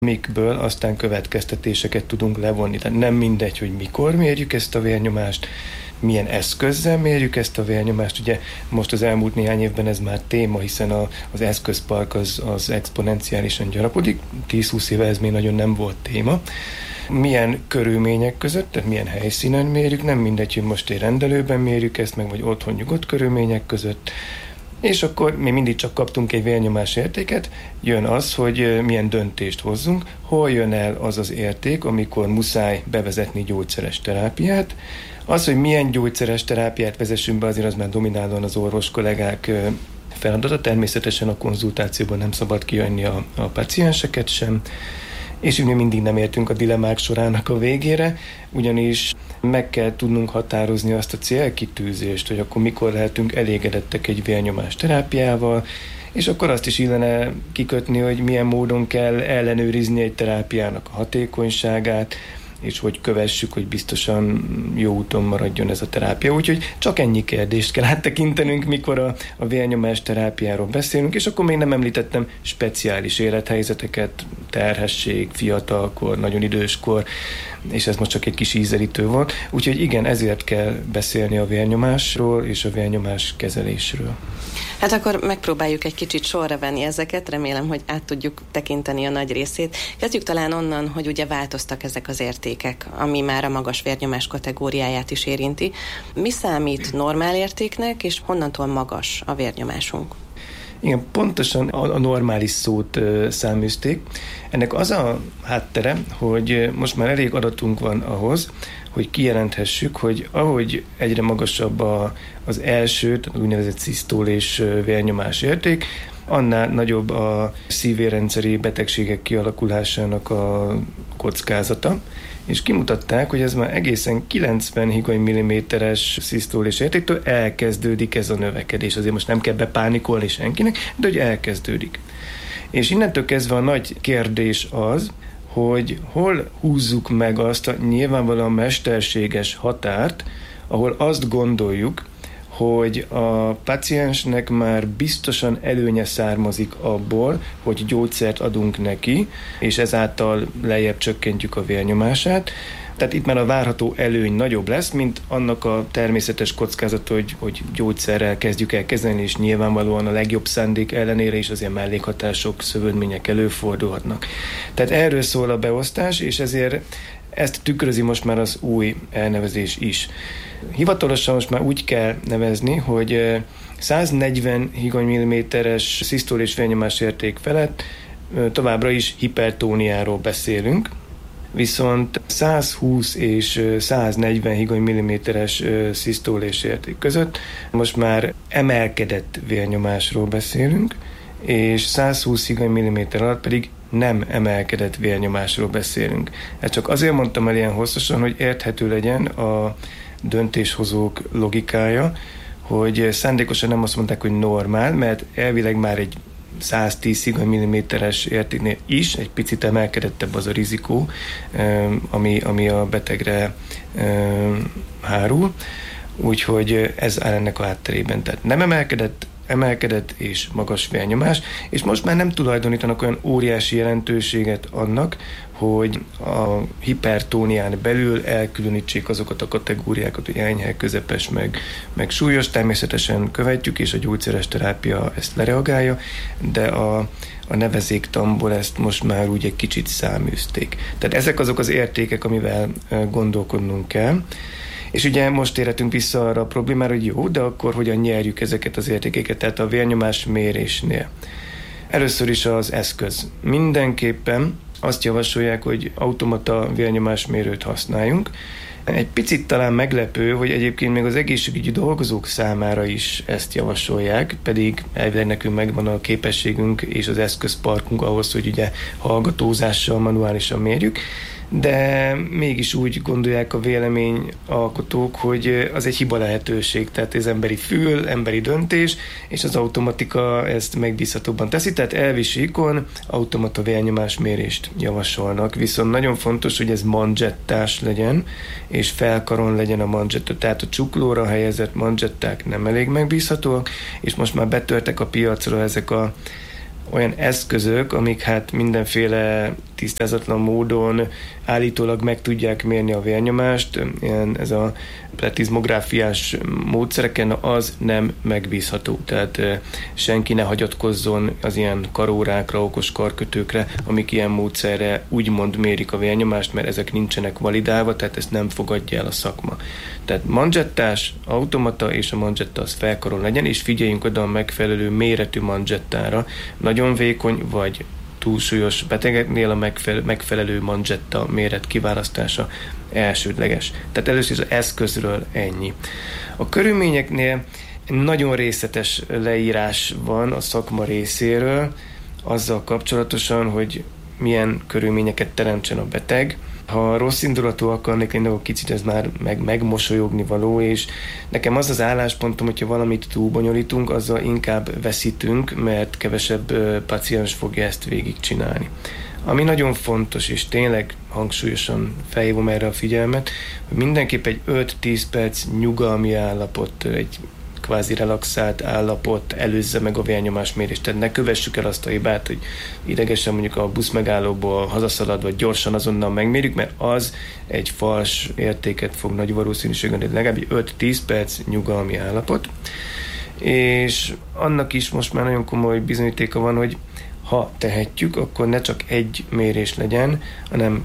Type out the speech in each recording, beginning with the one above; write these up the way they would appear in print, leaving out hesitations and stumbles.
amikből aztán következtetéseket tudunk levonni. Tehát nem mindegy, hogy mikor mérjük ezt a vérnyomást, milyen eszközzel mérjük ezt a vérnyomást. Ugye most az elmúlt néhány évben ez már téma, hiszen az eszközpark az exponenciálisan gyarapodik. 10-20 éve ez még nagyon nem volt téma. Milyen körülmények között, tehát milyen helyszínen mérjük, nem mindegy, hogy most egy rendelőben mérjük ezt meg, vagy otthon nyugodt körülmények között. És akkor mi mindig csak kaptunk egy vérnyomás értéket, jön az, hogy milyen döntést hozzunk, hol jön el az az érték, amikor muszáj bevezetni gyógyszeres terápiát. Az, hogy milyen gyógyszeres terápiát vezessünk be, azért az már dominálóan az orvos kollégák feladata. Természetesen a konzultációban nem szabad kijönni a pacienseket sem. És mi mindig nem értünk a dilemmák sorának a végére, ugyanis meg kell tudnunk határozni azt a célkitűzést, hogy akkor mikor lehetünk elégedettek egy vérnyomás terápiával, és akkor azt is illene kikötni, hogy milyen módon kell ellenőrizni egy terápiának a hatékonyságát, és hogy kövessük, hogy biztosan jó úton maradjon ez a terápia. Úgyhogy csak ennyi kérdést kell áttekintenünk, mikor a vérnyomás terápiáról beszélünk, és akkor még nem említettem speciális élethelyzeteket, terhesség, fiatalkor, nagyon időskor, és ez most csak egy kis ízelítő volt. Úgyhogy igen, ezért kell beszélni a vérnyomásról és a vérnyomás kezelésről. Hát akkor megpróbáljuk egy kicsit sorra venni ezeket, remélem, hogy át tudjuk tekinteni a nagy részét. Kezdjük talán onnan, hogy ugye változtak ezek az értékek, ami már a magas vérnyomás kategóriáját is érinti. Mi számít normál értéknek, és honnantól magas a vérnyomásunk? Igen, pontosan a normális szót száműzték. Ennek az a háttere, hogy most már elég adatunk van ahhoz, hogy kijelenthessük, hogy ahogy egyre magasabb az első, tehát úgynevezett szisztólés vérnyomás érték, annál nagyobb a szívérrendszeri betegségek kialakulásának a kockázata, és kimutatták, hogy ez már egészen 90 higany-milliméteres szisztólés értéktől elkezdődik ez a növekedés. Azért most nem kell bepánikolni senkinek, de hogy elkezdődik. És innentől kezdve a nagy kérdés az, hogy hol húzzuk meg azt a nyilvánvalóan mesterséges határt, ahol azt gondoljuk, hogy a paciensnek már biztosan előnye származik abból, hogy gyógyszert adunk neki, és ezáltal lejjebb csökkentjük a vérnyomását. Tehát itt már a várható előny nagyobb lesz, mint annak a természetes kockázat, hogy gyógyszerrel kezdjük el kezelni, és nyilvánvalóan a legjobb szándék ellenére is azért mellékhatások, szövődmények előfordulhatnak. Tehát erről szól a beosztás, és ezért ezt tükrözi most már az új elnevezés is. Hivatalosan most már úgy kell nevezni, hogy 140 higany-milliméteres szisztólés vérnyomás érték felett továbbra is hipertóniáról beszélünk, viszont 120 és 140 higany-milliméteres szisztólés érték között most már emelkedett vérnyomásról beszélünk, és 120 higany-milliméter alatt pedig nem emelkedett vérnyomásról beszélünk. Ezt csak azért mondtam el ilyen hosszasan, hogy érthető legyen a döntéshozók logikája, hogy szándékosan nem azt mondták, hogy normál, mert elvileg már egy 110 higany-milliméteres értéknél is egy picit emelkedettebb az a rizikó, ami a betegre hárul. Úgyhogy ez áll ennek a hátterében. Tehát nem emelkedett és magas vérnyomás, és most már nem tulajdonítanak olyan óriási jelentőséget annak, hogy a hipertónián belül elkülönítsék azokat a kategóriákat, hogy enyhe, közepes, meg súlyos. Természetesen követjük, és a gyógyszeres terápia ezt lereagálja, de a nevezéktamból ezt most már úgy egy kicsit száműzték. Tehát ezek azok az értékek, amivel gondolkodnunk kell. És ugye most térhetünk vissza arra a problémára, hogy jó, de akkor hogyan nyerjük ezeket az értékeket, tehát a vérnyomás mérésnél. Először is az eszköz. Mindenképpen azt javasolják, hogy automata vérnyomásmérőt használjunk. Egy picit talán meglepő, hogy egyébként még az egészségügyi dolgozók számára is ezt javasolják, pedig elvileg nekünk megvan a képességünk és az eszközparkunk ahhoz, hogy ugye hallgatózással, manuálisan mérjük, de mégis úgy gondolják a véleményalkotók, hogy az egy hiba lehetőség, tehát ez emberi fül, emberi döntés, és az automatika ezt megbízhatóbban teszi, tehát elvi síkon automata vérnyomásmérést javasolnak, viszont nagyon fontos, hogy ez manzsettás legyen, és felkaron legyen a manzsetta, tehát a csuklóra helyezett manzsetták nem elég megbízhatóak, és most már betörtek a piacra ezek olyan eszközök, amik hát mindenféle tisztázatlan módon állítólag meg tudják mérni a vérnyomást, ez a pletizmográfiás módszereken, az nem megbízható. Tehát senki ne hagyatkozzon az ilyen karórákra, okos karkötőkre, amik ilyen módszerre úgymond mérik a vérnyomást, mert ezek nincsenek validálva, tehát ezt nem fogadja el a szakma. Tehát manzsettás, automata, és a manzsetta az felkaron legyen, és figyeljünk oda a megfelelő méretű manzsettára. Nagyon vékony vagy túlsúlyos betegeknél a megfelelő manzsetta méret kiválasztása elsődleges. Tehát először az eszközről ennyi. A körülményeknél nagyon részletes leírás van a szakma részéről, azzal kapcsolatosan, hogy milyen körülményeket teremtsen a beteg. Ha rossz indulatú akarnék lenni, akkor kicsit ez már megmosolyogni való, és nekem az az álláspontom, hogyha valamit túlbonyolítunk, azzal inkább veszítünk, mert kevesebb paciens fogja ezt végigcsinálni. Ami nagyon fontos, és tényleg hangsúlyosan felhívom erre a figyelmet, hogy mindenképp egy 5-10 perc nyugalmi állapot, egy kvázi relaxált állapot előzze meg a vérnyomásmérést. Tehát ne kövessük el azt a hibát, hogy idegesen mondjuk a buszmegállóból hazaszaladva gyorsan azonnal megmérjük, mert az egy fals értéket fog nagy valószínűséggel, legalább egy 5-10 perc nyugalmi állapot. És annak is most már nagyon komoly bizonyítéka van, hogy ha tehetjük, akkor ne csak egy mérés legyen, hanem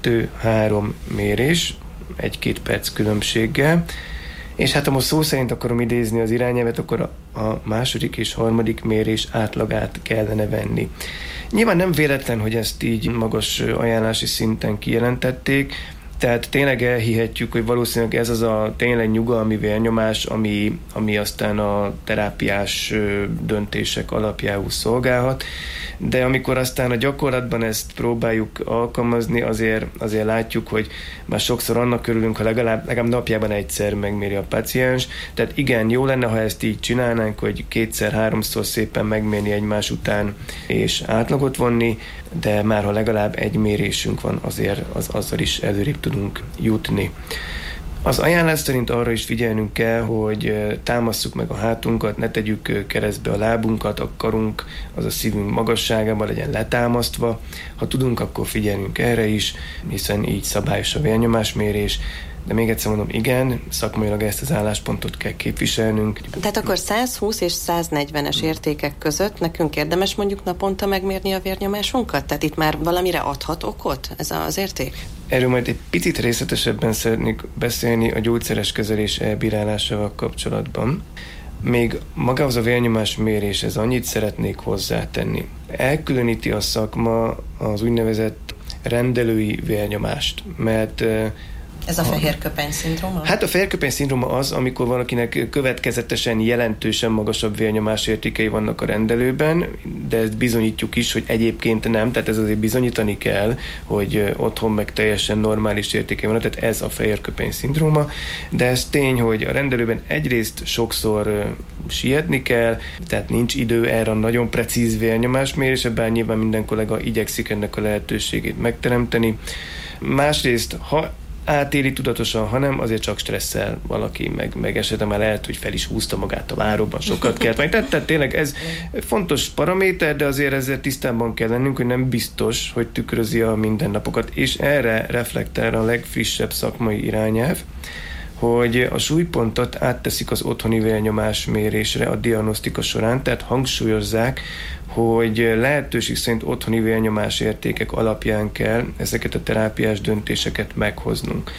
2-3 mérés, 1-2 perc különbséggel. És hát ha most szó szerint akarom idézni az irányelvet, akkor a második és harmadik mérés átlagát kellene venni. Nyilván nem véletlen, hogy ezt így magas ajánlási szinten kijelentették, tehát tényleg elhihetjük, hogy valószínűleg ez az a tényleg nyugalmi vérnyomás, ami aztán a terápiás döntések alapjául szolgálhat, de amikor aztán a gyakorlatban ezt próbáljuk alkalmazni, azért látjuk, hogy már sokszor annak örülünk, ha legalább napjában egyszer megméri a paciens. Tehát igen, jó lenne, ha ezt így csinálnánk, hogy 2-3-szor szépen megmérni egymás után és átlagot vonni, de már ha legalább egy mérésünk van, azért azzal is előrébb tudunk jutni. Az ajánlás szerint arra is figyelnünk kell, hogy támasszuk meg a hátunkat, ne tegyük keresztbe a lábunkat, a karunk az a szívünk magasságában legyen letámasztva. Ha tudunk, akkor figyelünk erre is, hiszen így szabályos a vérnyomásmérés. De még egyszer mondom, igen, szakmailag ezt az álláspontot kell képviselnünk. Tehát akkor 120 és 140-es értékek között nekünk érdemes mondjuk naponta megmérni a vérnyomásunkat? Tehát itt már valamire adhat okot ez az érték? Erről majd egy picit részletesebben szeretnék beszélni a gyógyszeres kezelés elbírálásával kapcsolatban. Még magához a vérnyomásméréshez annyit szeretnék hozzátenni. Elkülöníti a szakma az úgynevezett rendelői vérnyomást, mert ez a fehérköpeny-szindróma? Hát a fehérköpeny-szindróma az, amikor valakinek következetesen jelentősen magasabb vérnyomás értékei vannak a rendelőben, de ezt bizonyítjuk is, hogy egyébként nem, tehát ez azért bizonyítani kell, hogy otthon meg teljesen normális értékei vannak, tehát ez a fehérköpeny-szindróma, de ez tény, hogy a rendelőben egyrészt sokszor sietni kell, tehát nincs idő erre a nagyon precíz vérnyomásmérésre, bár nyilván minden kollega igyekszik ennek a lehetőségét megteremteni. Másrészt, ha átéli tudatosan, hanem azért csak stresszel valaki, meg esetleg már lehet, hogy fel is húzta magát a váróban, sokat kell tenni. Tehát tényleg ez fontos paraméter, de azért ezzel tisztában kell lennünk, hogy nem biztos, hogy tükrözi a mindennapokat, és erre reflektál a legfrissebb szakmai irányelv, hogy a súlypontot átteszik az otthoni vérnyomás mérésre a diagnosztika során, tehát hangsúlyozzák, hogy lehetőség szerint otthoni vérnyomás értékek alapján kell ezeket a terápiás döntéseket meghoznunk.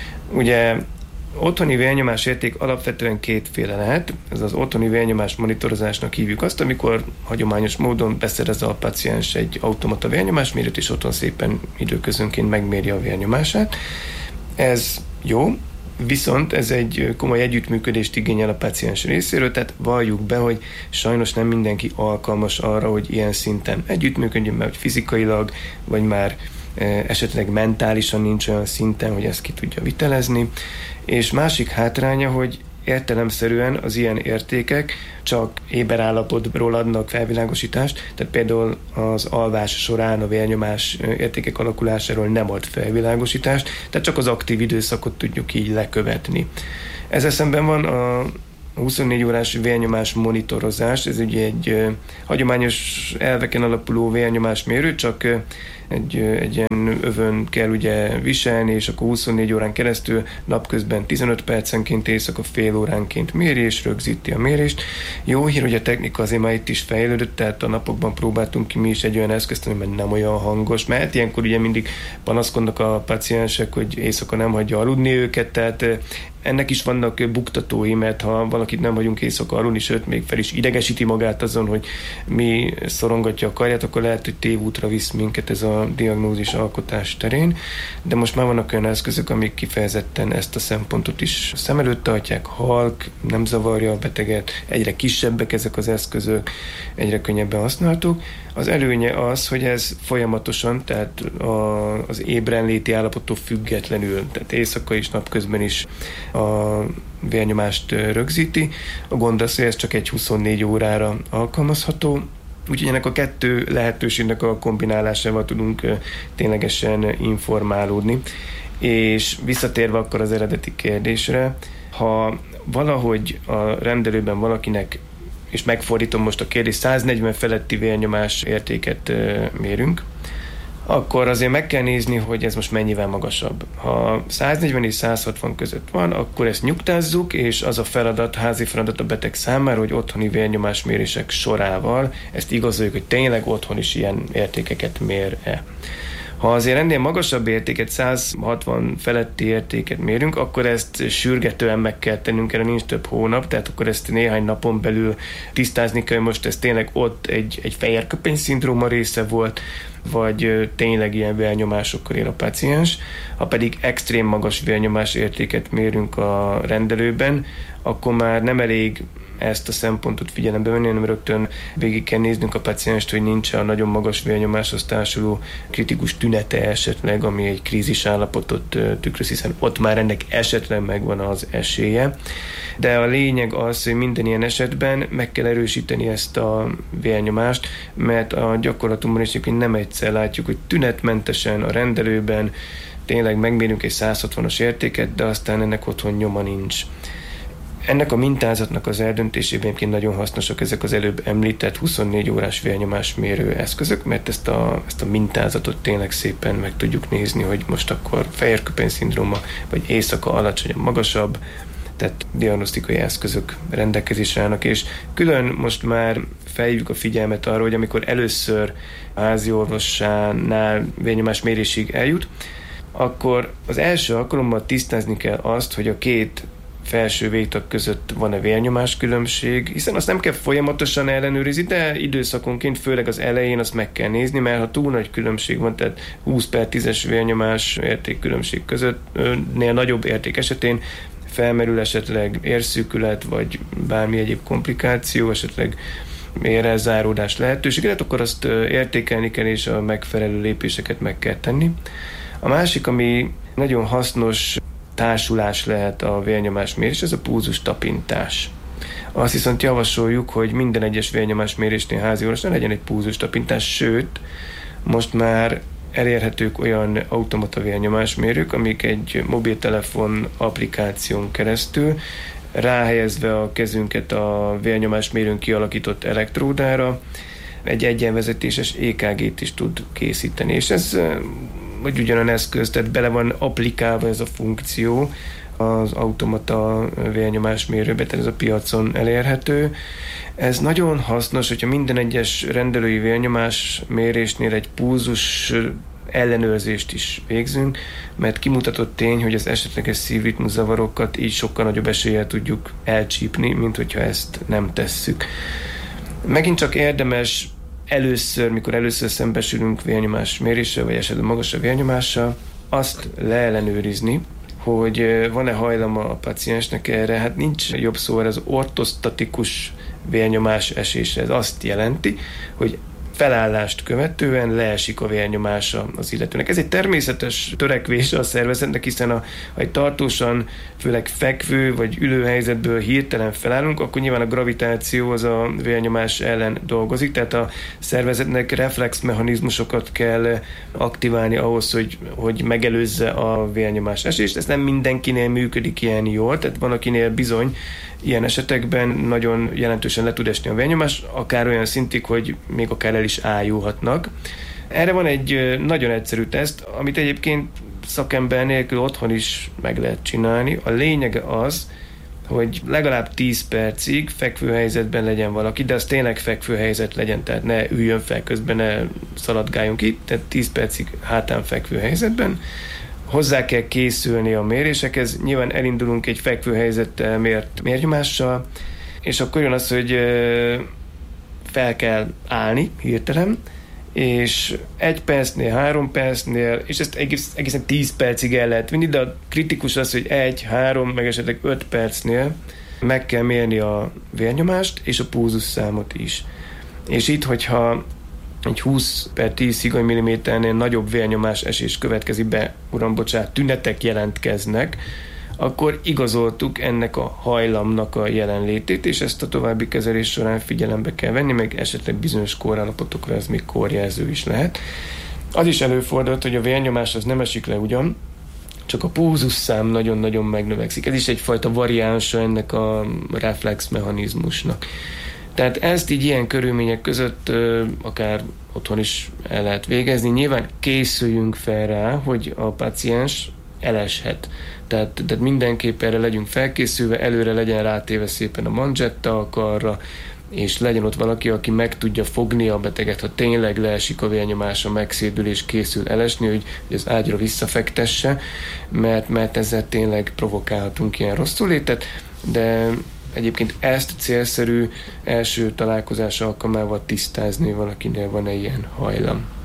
Ugye otthoni vérnyomás érték alapvetően kétféle lehet. Ez az otthoni vérnyomás monitorozásnak hívjuk azt, amikor hagyományos módon beszerez a paciens egy automata vérnyomásmérőt, és otthon szépen időközönként megméri a vérnyomását. Ez jó, viszont ez egy komoly együttműködést igényel a paciens részéről, tehát valljuk be, hogy sajnos nem mindenki alkalmas arra, hogy ilyen szinten együttműködjön, mert fizikailag, vagy már esetleg mentálisan nincs olyan szinten, hogy ezt ki tudja vitelezni. És másik hátránya, hogy értelemszerűen az ilyen értékek csak éber állapotról adnak felvilágosítást, tehát például az alvás során a vérnyomás értékek alakulásáról nem ad felvilágosítást, tehát csak az aktív időszakot tudjuk így lekövetni. Ezzel szemben van A 24 órás vérnyomás monitorozás, ez ugye egy hagyományos elveken alapuló vérnyomásmérő, csak egy ilyen övön kell ugye viselni, és akkor 24 órán keresztül napközben 15 percenként, éjszaka fél óránként méri, és rögzíti a mérést. Jó hír, hogy a technika azért már itt is fejlődött, tehát a napokban próbáltunk ki mi is egy olyan eszközt, ami nem olyan hangos, mert ilyenkor ugye mindig panaszkodnak a paciensek, hogy éjszaka nem hagyja aludni őket, tehát ennek is vannak buktatói, mert ha valakit nem hagyunk éjszaka aludni, sőt, még fel is idegesíti magát azon, hogy mi szorongatja a karját, akkor lehet, hogy tévútra visz minket ez a diagnózis alkotás terén, de most már vannak olyan eszközök, amik kifejezetten ezt a szempontot is szem előtt tartják, halk, nem zavarja a beteget, egyre kisebbek ezek az eszközök, egyre könnyebben használhatók. Az előnye az, hogy ez folyamatosan, tehát az ébrenléti állapottól függetlenül, tehát éjszaka is, napközben is a vérnyomást rögzíti. A gond az, hogy ez csak egy 24 órára alkalmazható, úgyhogy ennek a kettő lehetőségnek a kombinálásával tudunk ténylegesen informálódni. És visszatérve akkor az eredeti kérdésre, ha valahogy a rendelőben valakinek, és megfordítom most a kérdést, 140 feletti vérnyomás értéket mérünk, akkor azért meg kell nézni, hogy ez most mennyivel magasabb. Ha 140 és 160 között van, akkor ezt nyugtázzuk, és az a feladat, házi feladat a beteg számára, hogy otthoni vérnyomásmérések sorával ezt igazoljuk, hogy tényleg otthon is ilyen értékeket mér-e. Ha azért ennél magasabb értéket, 160 feletti értéket mérünk, akkor ezt sürgetően meg kell tennünk, erre nincs több hónap, tehát akkor ezt néhány napon belül tisztázni kell, hogy most ez tényleg ott egy fehérköpeny-szindróma része volt, vagy tényleg ilyen vérnyomásokkal él a páciens. Ha pedig extrém magas vérnyomás értéket mérünk a rendelőben, akkor már nem elég ezt a szempontot figyelembe venni, hanem rögtön végig kell néznünk a pacienst, hogy nincs a nagyon magas vérnyomáshoz társuló kritikus tünete esetleg, ami egy krízis állapotot tükröz, hiszen ott már ennek esetleg megvan az esélye. De a lényeg az, hogy minden ilyen esetben meg kell erősíteni ezt a vérnyomást, mert a gyakorlatunkban is nem egyszer látjuk, hogy tünetmentesen a rendelőben tényleg megmérünk egy 160-as értéket, de aztán ennek otthon nyoma nincs. Ennek a mintázatnak az eldöntésében egyébként nagyon hasznosak ezek az előbb említett 24 órás vérnyomásmérő eszközök, mert ezt a mintázatot tényleg szépen meg tudjuk nézni, hogy most akkor fehérköpeny-szindróma, vagy éjszaka alacsonyabb, magasabb, tehát diagnosztikai eszközök rendelkezésre állnak, és külön most már felhívjuk a figyelmet arra, hogy amikor először a házi orvosánál vérnyomásmérésig eljut, akkor az első alkalommal tisztázni kell azt, hogy a két felső végtag között van-e vérnyomás különbség, hiszen azt nem kell folyamatosan ellenőrizni, de időszakonként, főleg az elején azt meg kell nézni, mert ha túl nagy különbség van, tehát 20/10-es vérnyomás értékkülönbség közöttnél nagyobb érték esetén felmerül esetleg érszűkület, vagy bármi egyéb komplikáció, esetleg érrelzáródás lehetősége, tehát akkor azt értékelni kell, és a megfelelő lépéseket meg kell tenni. A másik, ami nagyon hasznos társulás lehet a vérnyomásmérés, ez a pulzus tapintás. Azt viszont javasoljuk, hogy minden egyes vérnyomásmérésnél házi orvosnál legyen egy pulzus tapintás, sőt, most már elérhetők olyan automata vérnyomásmérők, amik egy mobiltelefon applikáción keresztül ráhelyezve a kezünket a vérnyomásmérőn kialakított elektródára egy egyenvezetéses EKG-t is tud készíteni, és ez vagy ugyanan eszköz, tehát bele van applikálva ez a funkció az automata vérnyomásmérőbe, tehát ez a piacon elérhető. Ez nagyon hasznos, hogyha minden egyes rendelői vérnyomásmérésnél egy pulzus ellenőrzést is végzünk, mert kimutatott tény, hogy az esetleges szívritmuszavarokat így sokkal nagyobb eséllyel tudjuk elcsípni, mint hogyha ezt nem tesszük. Megint csak érdemes először, mikor először szembesülünk vérnyomásméréssel, vagy esetleg magasabb vérnyomással, azt leellenőrizni, hogy van-e hajlama a paciensnek erre. Hát nincs jobb szó, az ortosztatikus vérnyomás esésre. Ez azt jelenti, hogy felállást követően leesik a vérnyomása az illetőnek. Ez egy természetes törekvés a szervezetnek, hiszen ha egy tartósan, főleg fekvő vagy ülő helyzetből hirtelen felállunk, akkor nyilván a gravitáció az a vérnyomás ellen dolgozik, tehát a szervezetnek reflexmechanizmusokat kell aktiválni ahhoz, hogy megelőzze a vérnyomás esést. Ez nem mindenkinél működik ilyen jól, tehát van, akinél bizony ilyen esetekben nagyon jelentősen le tud esni a vérnyomás, akár olyan szintig, hogy még akár el is ájulhatnak. Erre van egy nagyon egyszerű teszt, amit egyébként szakember nélkül otthon is meg lehet csinálni. A lényege az, hogy legalább 10 percig fekvő helyzetben legyen valaki, de az tényleg fekvő helyzet legyen, tehát ne üljön fel közben, ne szaladgáljon ki, tehát 10 percig hátán fekvő helyzetben. Hozzá kell készülni a mérésekhez, nyilván elindulunk egy fekvő helyzettel mért vérnyomással, és akkor jön az, hogy fel kell állni hirtelen, és 1 percnél, 3 percnél, és ezt egészen 10 percig el lehet vinni, de a kritikus az, hogy 1, 3, meg esetleg 5 percnél meg kell mérni a vérnyomást és a pulzusszámot is. És itt, hogyha egy 20/10 higany-milliméternél nagyobb vérnyomás esés következik be, tünetek jelentkeznek, akkor igazoltuk ennek a hajlamnak a jelenlétét, és ezt a további kezelés során figyelembe kell venni, meg esetleg bizonyos kórállapotokra ez még kórjelző is lehet. Az is előfordult, hogy a vérnyomás az nem esik le ugyan, csak a pulzusszám nagyon-nagyon megnövekszik. Ez is egyfajta variánsa ennek a reflexmechanizmusnak. Tehát ezt így ilyen körülmények között akár otthon is el lehet végezni. Nyilván készüljünk fel rá, hogy a páciens eleshet. Tehát mindenképp erre legyünk felkészülve, előre legyen rátéve szépen a manzsetta a karra, és legyen ott valaki, aki meg tudja fogni a beteget, ha tényleg leesik a vérnyomása, megszédül és készül elesni, hogy az ágyra visszafektesse, mert ezzel tényleg provokálhatunk ilyen rosszulétet, de egyébként ezt célszerű első találkozás alkalmával tisztázni, valakinél van-e ilyen hajlam.